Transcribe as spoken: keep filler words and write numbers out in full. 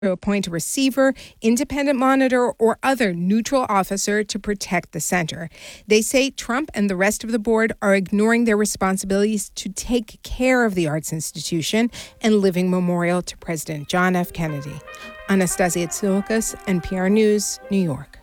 to appoint a receiver, independent monitor, or other neutral officer to protect the center. They say Trump and the rest of the board are ignoring their responsibilities to take care of the arts institution and living memorial to President John F. Kennedy. Anastasia Tsoukalos, N P R News, New York.